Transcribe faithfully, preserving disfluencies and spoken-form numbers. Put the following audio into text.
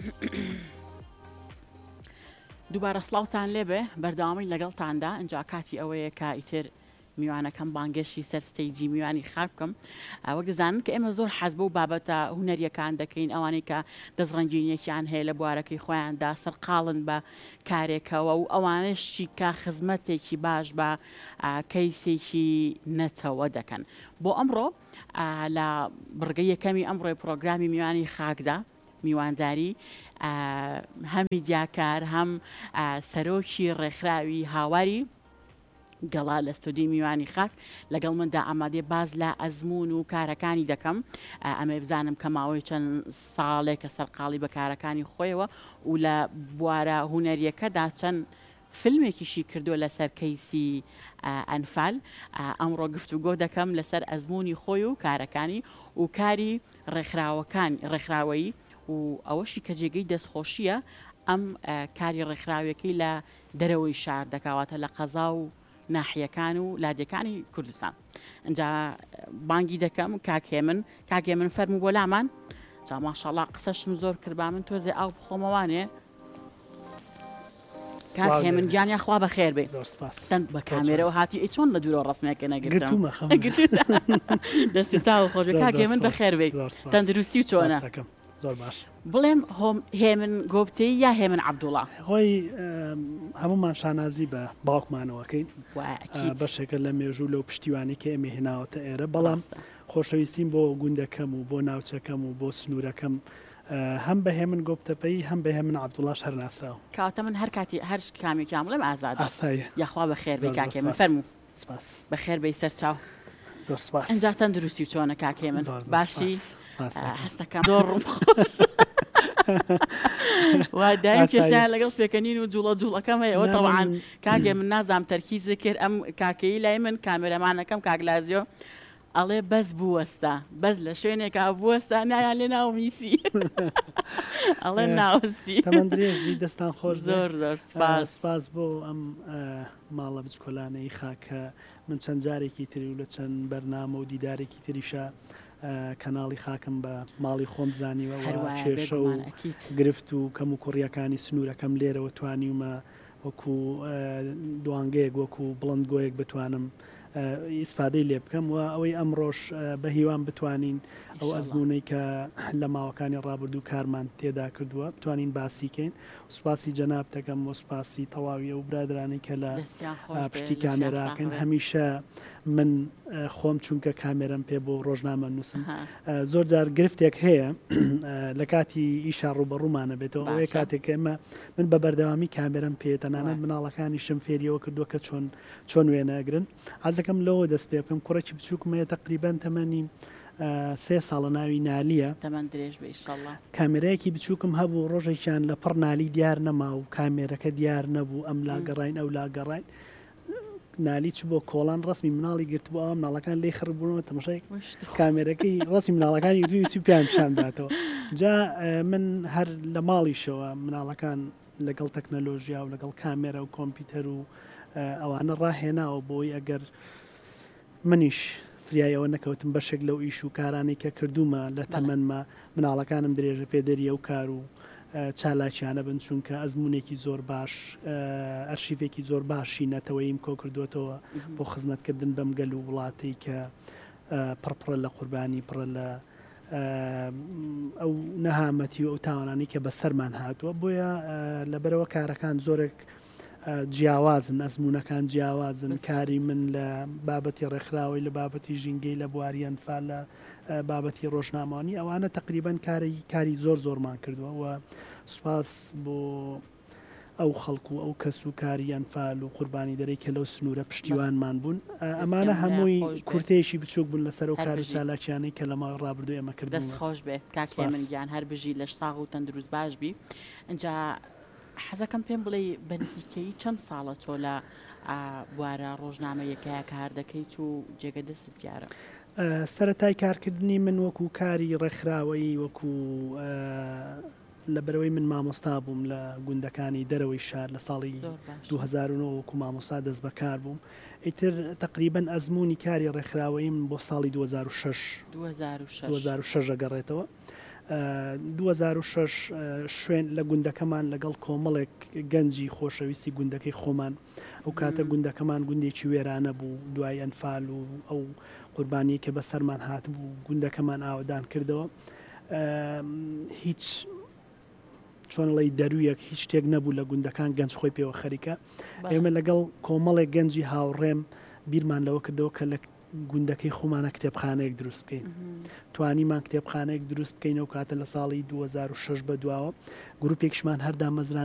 دووبارە سڵاوتان لێبێ بەردەوامی لەگەڵتاندا ئەنجا کاتی ئەوەیە کە ئیتر میوانەکەم بانگەشی سەر ستەیجی میوانی خاک بکەم وەک دەزانن کە ئێمە زۆر حەز بە و بابەتە هونەریەکان دەکەین ئەوانەی کە دەستڕەنگینیەکیان هەیە لە بوارەکەی خۆیاندا سەرقاڵن بە کارێکەوە و ئەوانشی کا خزمەتێکی باش بە کەیسێکی نەتەوە دەکەن بۆ ئەمڕۆ لە بڕگە یەکەمی ئەمڕۆی پرۆگرامی میوانی خاکدا میوانداری هەمی دیاکار هەم سەرۆکی ڕێکخراوی هاواری گەڵا لە ستودی میوانی خاک لەگەڵ مندا ئامادێ باز لە ئەزمون و کارەکانی دەکەم ئەمە بزانم کە ماوەی چەند ساڵێکە سەرقاڵی بە کارەکانی خۆیەوە و لە بوارە هونەریەکەدا چەند فیلمێکیشی کردو لەسەر کەیسی ئەنفال ئەمڕۆ گفتوگۆ دەکەم لەسەر ئەزمموی خۆی و کارەکانی و کاری ڕێکخراوەکان ڕێکخراوەیی و ئەوەشی کە جێگەی دەستخۆشیە ئەم کاری ڕێکخراوەکەی لە دەرەوەی شار دەکاواتە لە قەزا و ناحیەکان و لادەکانی کوردستان ئەجا بانگی دەکەم کاکێ من کاکێ من فەرمو بۆ لامان جا ماشەڵڵا قسەشم زۆر کرد من تۆزێ ئاو بخۆمەوانێ کاکێ من گیانیا خوا بە خێر بێ تەند بە کامێرەوە هاتی ئەی چۆن لە دوورەوە ڕستمێکە نەگرتم دەستی چاو خۆش کاکێ من بە خێر بێ تەندروستی و چۆنە زۆر باش بڵێم هێمن گۆبتەی یا هێمن عەبدوڵڵا هۆی هەمومان شانازی بە باوکمانەوەکەین بەشێکە لە مێژوو لەو پشتیوانی کە ئێمە هێناوەتە ئێرە بەڵام خۆشەویستیم بۆ گوندەکەم و بۆ ناوچەکەم و بۆ سنوورەکەم هەم بە هێمن گۆبتەپەی هەم بە هێمن عەبدوڵڵاش هەر ناسراوە کاتە من هەر کاتی هەر کامێکیان بڵێم ئازادە ئاساییە یاخوا بە خێر بێ کاکێ من فەرموو سپاس بە خێر بێی سەر چاو زۆر سپاس ئەنجا تەندروستی و چۆنە کاکێ من باشی هەستەکەم زۆر ڕوم خۆش وا دایم کێشیان لەگەڵ پێکەنین و جوڵە جوڵەکەم هەیەەوە تەواان کاگێ من نازام تەرکیزی کرد ئەم کاکەی لای من کامێرەمانەکەم کاگلازیۆ ئەڵێ بەس بوەستا بەس لە شوێنێکا بوەستا نایان لێ ناو میسی ئەڵێ ناوەستی تەمەندرێژی دەستان خۆش زۆر زۆر سپاس سپاس بۆ ئەم ماڵە بچکۆلانەی خاکە من چەند جارێکی تری و لە چەند بەرنامە و دیدارێکی تریشە کەناڵی خاکم بە ماڵی خۆم زانیوە کێشە و گرفت و کەم و کوڕیەکانی سنوورەکەم لێرەوە توانیومە وەکو دوانگەیەک وەکو بڵندگۆیەک بتوانم ئیسفادەی لێ بکەم و ئەوەی ئەمڕۆژ بە هیوان بتوانین ئەو ئەزمونەی کە لە ماوەکانی ڕابردوو کارمان تێدا کردووە بتوانین باسیکەین سوپاسی جەناب دەکەم و سوپاسی تەواوی و برادرانی کە لە پشتی کامێراکەن هەمیشە من خۆم چونکە کامێرم پێ بۆ ڕۆژنامە نووسم زۆر جار گرفتێک هەیە لە کاتی ئیشا ڕوبەڕوومانە بێتەوە ئەوەیە کاتێک ئێمە من بە بەردەوامی کامێرم پێ تەنانەت مناڵەکانی شم فێریەوە کردووە کە چۆن چۆن وێنەگرن حەزەکەم لەوە دەست پێ بکەم کوڕێکی بچووکمەیە تقریبان تەمەنی سێ ساڵە ناوی نالیە تەمەند درێژ بێ ئینشاءالله کامێرەیەکی بچووکم هەبوو ڕۆژێکیان لە پڕ نالی دیار نەما و کامێرەکە دیار نەبوو ئەم لاگەڕین ئەو لاگەڕین نالی چ بۆ کۆڵان ڕسمی مناڵی گرت بۆ ئەم مناڵەکان لێ خڕبوونەوە تەماشای کامێرەکەی ڕسمی مناڵەکانی دوویسی پیان پیشانداتەوە جا من هەر لە ماڵیشەوە مناڵەکان لەگەڵ تەکنەلۆژیا و لەگەڵ کامێرە و کۆمپیوتەر و ئەوانە ڕاهێناوە بۆی ئەگەر منیش فریایەوە نەکەوتم بەشێک لەو ئیش و کارانی کە کردومە لە تەمەنمە مناڵەکانم درێژە پێدەریە و کار و چالاکیانە بن چونکە ئەزمونێکی زۆر باش ئەرشیفێکی زۆر باشی نەتەوەیم کۆ کردوێتەوە بۆ خزمەتکردن بەم گەل و وڵاتی کە پڕپڕە لە قوربانی پڕە لە ئەو نەهامەتی و ئەو تاوانانی کە بەسەرمان هاتووە بۆیە لەبەرەوە کارەکان زۆرێک جیاوازن ئەزمونونەکان جیاوازن کاری من لە بابەتی ڕێکخراوی لە بابەتی ژینگەی لە بواری ئەنفال لە بابەتی ڕۆژنامانی ئەوانە تقریبان کاری کاری زۆر زۆرمان کردووە و سوپاس بۆ ئەو خەڵکو و ئەو کەس و کاری ئەنفال و قوربانی دەرەی کە لەو سنوورە پشتیوانمان بوون ئەمانە هەمووی کورتێشی بچووک بوون لەسەر و کاری چالاکیانەی کە لە ماوەی ڕابردوو ئێمە کردن دەست خۆش بێ کاکێ من گیان هەر بژی لەش ساغ و تەندروست باش بی ئەنجا حەزەکەم پێم بڵێ بە نزیکەی چەند ساڵە تۆ لە بوارە ڕۆژنامەیەکەیە کار دەکەیت و جێگە دەست دیارە سەرەتای کارکردنی من وەکو کاری ڕێکخراوەی وەکو لە بەرەوەی من مامۆستا بووم لە گوندەکانی دەرەوەی شار لە ساڵی دوو هەزار و نۆ وەکو مامۆستا دەست بەکار بووم ئیتر تقریبان ئەزمموی کاری ڕێکخراوەی من بۆ ساڵی دوو هەزار و شەش دوو هەزار و شەش ئەگەڕێتەوە دوو هەزار و شەش شوێن لە گوندەکەمان لەگەڵ کۆمەڵێک گەنجی خۆشەویستی گوندەکەی خۆمان ئەو کاتە گوندەکەمان گوندێکی وێرانە بوو دوای ئەنفال و ئەو قوربانی کە بە سەرمان هات بوو گوندەکەمان ئاودان کردەوە هیچ چۆنڵی دەرویەک هیچ شتێک نەبوو لە گوندەکان گەنج خۆی پێوە خەریکە ئێمە لەگەڵ کۆمەڵێک گەنجی هاوڕێم بیرمان لەوە کردەوە کە لە گوندەکەی خۆمانە کتێبخانەیەک دروست بکەین توانیمان کتێبخانەیەک دروست بکەین ئەو کاتە لە ساڵی دوو هەزار و شەش بە دواوە گروپێکشمان هەردا مەزران